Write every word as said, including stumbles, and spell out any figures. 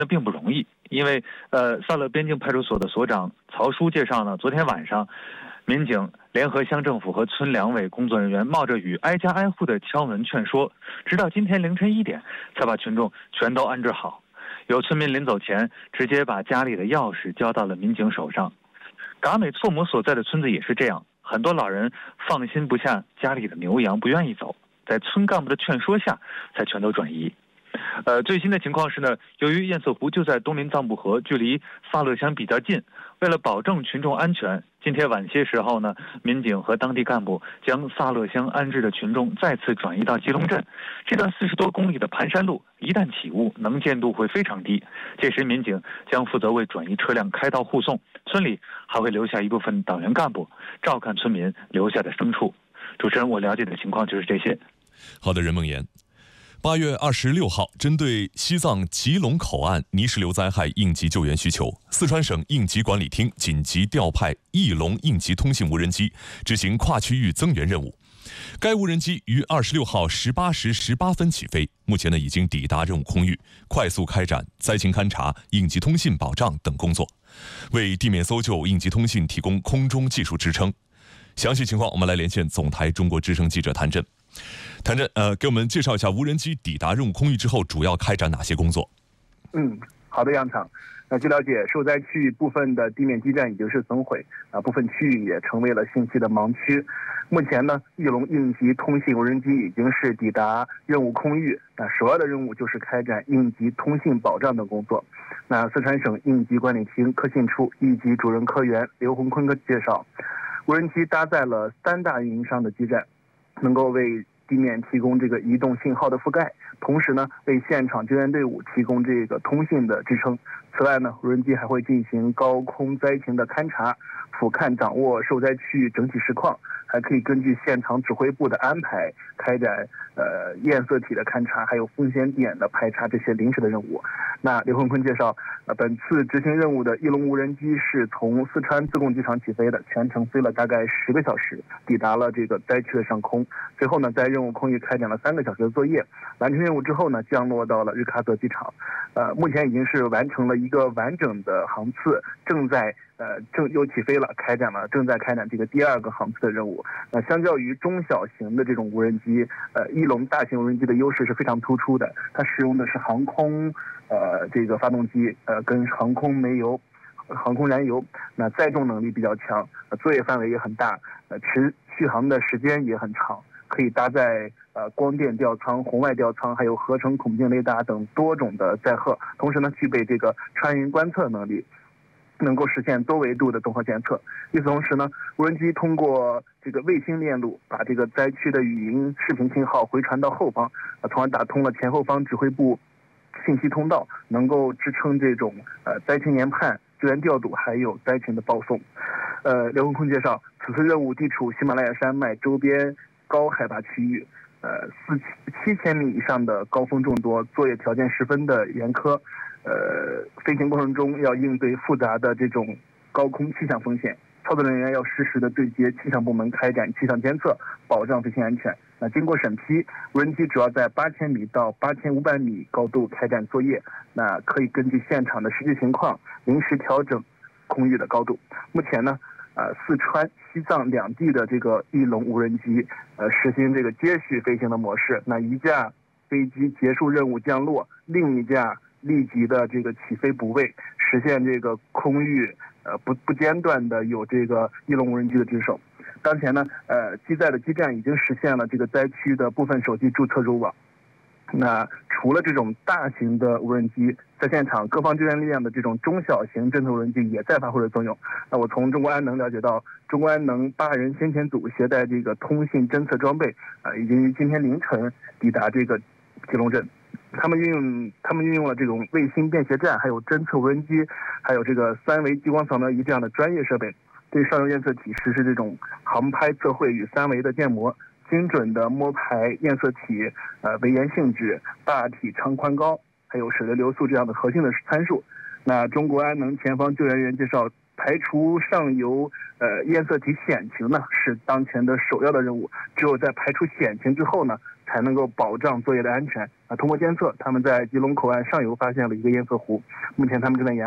那并不容易，因为呃，萨勒边境派出所的所长曹叔介绍呢，昨天晚上，民警联合乡政府和村两委工作人员冒着雨挨家挨户的敲门劝说，直到今天凌晨一点才把群众全都安置好。有村民临走前直接把家里的钥匙交到了民警手上。噶美措姆所在的村子也是这样，很多老人放心不下家里的牛羊，不愿意走，在村干部的劝说下才全都转移。呃，最新的情况是呢，由于堰塞湖就在东林藏布河，距离萨勒乡比较近，为了保证群众安全，今天晚些时候呢，民警和当地干部将萨勒乡安置的群众再次转移到吉隆镇。这段四十多公里的盘山路，一旦起雾，能见度会非常低。届时民警将负责为转移车辆开道护送，村里还会留下一部分党员干部照看村民留下的牲畜。主持人，我了解的情况就是这些。 好的，任梦妍。八月二十六号，针对西藏吉隆口岸泥石流灾害应急救援需求，四川省应急管理厅紧急调派翼龙应急通信无人机执行跨区域增援任务。该无人机于二十六号十八时十八分起飞，目前呢已经抵达任务空域，快速开展灾情勘查、应急通信保障等工作，为地面搜救、应急通信提供空中技术支撑。详细情况，我们来连线总台中国之声记者谭震。谭震，呃，给我们介绍一下无人机抵达任务空域之后，主要开展哪些工作？ 嗯，好的，杨场。那据了解，受灾区域部分的地面基站已经是损毁，啊，部分区域也成为了信息的盲区。目前呢，翼龙应急通信无人机已经是抵达任务空域，那首要的任务就是开展应急通信保障等工作。那四川省应急管理厅科信处一级主任科员刘洪坤介绍，无人机搭载了三大运营商的基站，能够为地面提供这个移动信号的覆盖，同时呢，为现场救援队伍提供这个通信的支撑。此外呢，无人机还会进行高空灾情的勘察，俯瞰掌握受灾区域整体实况，还可以根据现场指挥部的安排，开展呃堰塞体的勘察，还有风险点的排查这些临时的任务。那刘洪坤介绍，呃，本次执行任务的翼龙无人机是从四川自贡机场起飞的，全程飞了大概十个小时，抵达了这个灾区的上空。随后呢，在任务空域开展了三个小时的作业，完成任务之后呢，降落到了日喀则机场。呃，目前已经是完成了一个完整的航次，正在呃正又起飞了，开展了正在开展这个第二个航次的任务。呃，相较于中小型的这种无人机，呃，翼龙大型无人机的优势是非常突出的，它使用的是航空呃这个发动机，呃跟航空煤油。航空燃油，那载重能力比较强，呃、作业范围也很大，呃，持续航的时间也很长，可以搭载呃光电吊舱、红外吊舱，还有合成孔径雷达等多种的载荷，同时呢，具备这个穿云观测能力，能够实现多维度的综合监测。与此同时呢，无人机通过这个卫星链路，把这个灾区的语音、视频信号回传到后方，呃，从而打通了前后方指挥部信息通道，能够支撑这种呃灾情研判、救援调度还有灾情的报送。呃，刘洪坤介绍，此次任务地处喜马拉雅山脉周边高海拔区域，呃，四七千米以上的高峰众多，作业条件十分的严苛。呃，飞行过程中要应对复杂的这种高空气象风险，操作人员要实时的对接气象部门开展气象监测，保障飞行安全。那经过审批，无人机主要在八千米到八千五百米高度开展作业，那可以根据现场的实际情况临时调整空域的高度。目前呢，呃，四川、西藏两地的这个翼龙无人机，呃，实行这个接续飞行的模式。那一架飞机结束任务降落，另一架立即的这个起飞补位，实现这个空域呃不不间断的有这个翼龙无人机的值守。当前呢，呃，机载的基站已经实现了这个灾区的部分手机注册入网。那除了这种大型的无人机，在现场各方救援力量的这种中小型侦测无人机也在发挥着作用。那我从中国安能了解到，中国安能八人先遣组携带这个通信侦测装备，啊、呃，已经于今天凌晨抵达这个吉隆镇。他们运用他们运用了这种卫星便携站，还有侦测无人机，还有这个三维激光扫描仪这样的专业设备，对上游堰塞体实施这种航拍测绘与三维的建模，精准的摸排堰塞体呃围岩性质、大体长宽高，还有水流流速这样的核心的参数。那中国安能前方救援员介绍，排除上游呃堰塞体险情呢，是当前的首要的任务。只有在排除险情之后呢， 才能够保障作业的安全啊。通过监测，他们在吉隆口岸上游发现了一个堰塞湖，目前他们正在研